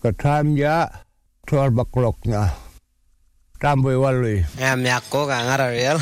Ka time ya 12 o'clock na. Tamboy walwi. Miyako ka ngarariel.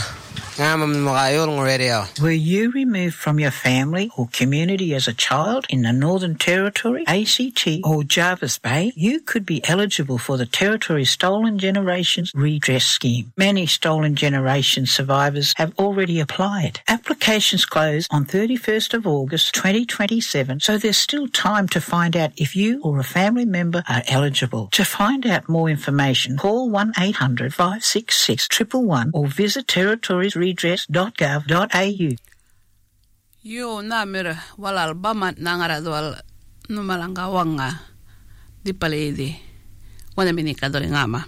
Were you removed from your family or community as a child in the Northern Territory, ACT or Jervis Bay? You could be eligible for the Territory's Stolen Generations Redress Scheme. Many Stolen Generations survivors have already applied. Applications close on 31st of August 2027, so there's still time to find out if you or a family member are eligible. To find out more information, call 1-800-566-111 or visit territoriesredress.gov.au. Yo namir walal bamat nangaradwal numalanga wanga di paledi wana minika doli ngama.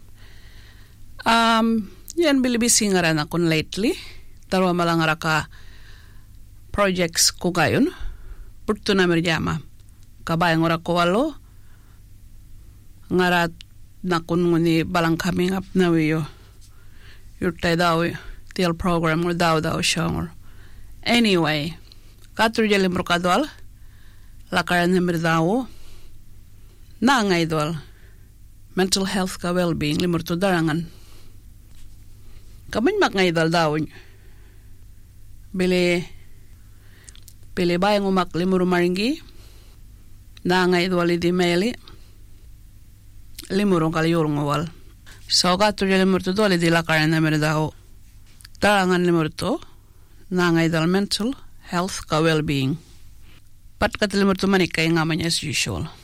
Yan bilibisi ngaran akon lately tarwa malangara ka projects ko gayon purto namir jama kabayang ora ko walo ngarat nakon nguni balang coming up na wiyo yurtay daw til program or daw siyang anyway katru jalim rokadwal lakaran namir daw na ngaydwal mental health ka well-being limur to darangan kaman mak ngaydwal daw bili bayang umak limur maringi na ngaydwal idi meli limurong kaliyurong wal so katru jalim to dole di lakaran namir daw darangan limur to na ngaydwal mental health ka well-being pat kat limur to manik kay ngaman as usual.